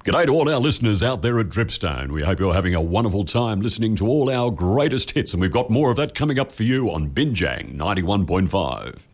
G'day to all our listeners out there at Dripstone. We hope you're having a wonderful time listening to all our greatest hits, and we've got more of that coming up for you on Binjang 91.5.